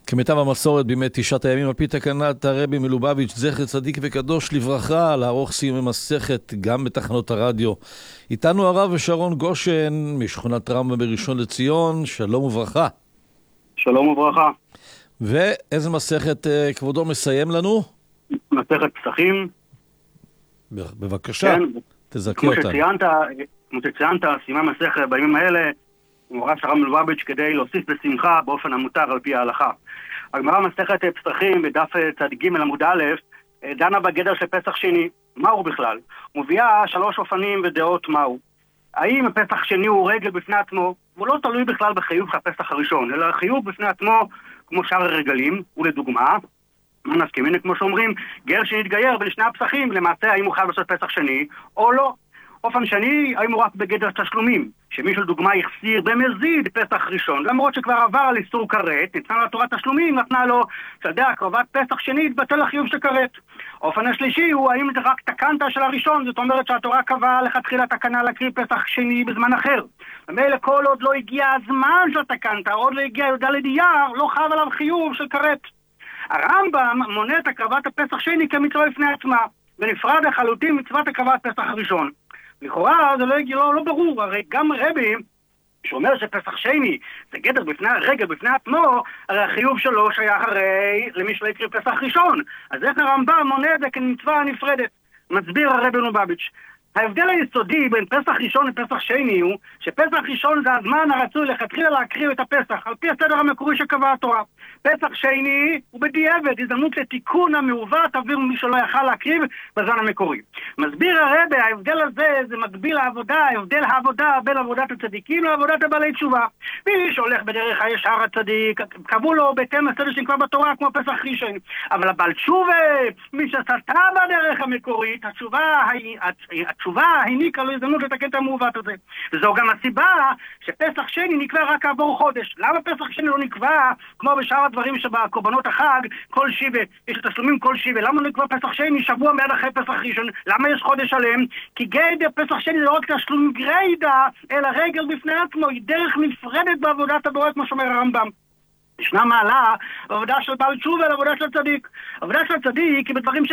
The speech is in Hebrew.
כמיטב המסורת בימי תשעת הימים, על פי תקנת הרבי מלובביץ' זכר צדיק וקדוש לברכה, לערוך סיום מסכת גם בתחנות הרדיו. איתנו הרב שרון גושן משכונת רמב"ם בראשון לציון. שלום וברכה. שלום וברכה. ואיזה מסכת כבודו מסיים לנו? מסכת פסחים. בבקשה, כן. תזכה אותנו. כמו שציינת, סיימה מסכת בימים האלה מורה הרב מלובביץ' כדי להוסיף בשמחה באופן המותר על פי ההלכה. הגמרא מסכת פסחים בדף צ"ג עמוד א' דנה בגדר של פסח שני. מהו בכלל? מוביאה 3 אופנים ודעות מהו. האם הפסח שני הוא רגל בפני עצמו? הוא לא תלוי בכלל בחיוב הפסח הראשון, אלא חיוב בפני עצמו כמו שאר הרגלים. ולדוגמה, מה נסכים? כמו שאומרים, גר שנתגייר בין שני הפסחים, למעשה האם הוא חייב לעשות פסח שני או לא. אופן שני, האם הוא רק בגדר תשלומים, שמישהו לדוגמה החסיר במזיד פסח ראשון, למרות שכבר עבר על איסור כרת, ניתנה לו תורת תשלומים, נתנה לו, שדה הקרבת פסח שני, התבטל החיוב של כרת. אופן השלישי הוא האם זה רק תקנת של הראשון, זאת אומרת שהתורה קבעה לכתחילה תקנה להקריב פסח שני בזמן אחר. ומילא כל עוד לא הגיע הזמן של תקנת, עוד לא הגיע י"ד אייר, לא חייב עליו חיוב של כרת. הרמב"ם מונה את הקרבת הפסח שני כמצווה בפני עצמה, ונפרד לחלוטין מצוות הקרבת פסח הראשון. לכאורה זה לא ברור, הרי גם רבי שאומר שפסח שני זה גדר רגל בפני עצמו, הרי החיוב שלו שייך הרי למי שלא יקריב פסח ראשון. אז איך הרמב"ם מונה את זה כמצווה נפרדת? מסביר הרבי מלובביץ'. ההבדל היסודי בין פסח ראשון לפסח שני הוא שפסח ראשון זה הזמן הרצוי לכתחילה להקריב את הפסח על פי הסדר המקורי שקבעה התורה. פסח שני הוא בדיעבד, הזדמנות לתיקון המעוות עבור מי שלא יכל להקריב בזמן המקורי. מסביר הרבי, ההבדל הזה זה מקביל לעבודה, הבדל העבודה בין עבודת הצדיקים לעבודת הבעלי תשובה. מי שהולך בדרך הישר הצדיק, קבעו לו בהתאם לסדר שנקבע בתורה כמו פסח ראשון. אבל הבעל תשובה, מי שסטה בדרך המקורית, התשובה העניקה לו הזדמנות לתקן את המעוות הזה. וזו גם הסיבה שפסח שני נקבע רק עבור חודש. למה פסח שני לא נקבע כמו בשאר הדברים שבקורבנות החג כל שיבה, יש תשלומים כל שיבה? למה לא נקבע פסח שני שבוע מיד אחרי פסח ראשון? למה יש חודש שלם? כי גדר פסח שני זה לא רק תשלום גרידא, אלא רגל בפני עצמו, היא דרך נפרדת בעבודת הבורא, כמו שאומר הרמב"ם. ישנה מעלה בעבודה של בעל תשובה לעבודה של צדיק. עבודה של צדיק היא בדברים